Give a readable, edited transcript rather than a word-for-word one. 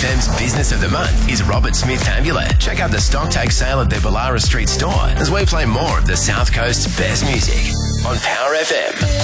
FM's Business of the Month is Robert Smith Amulet. Check out the stock take sale at their Ballara Street store as we play more of the South Coast's best music on Power FM.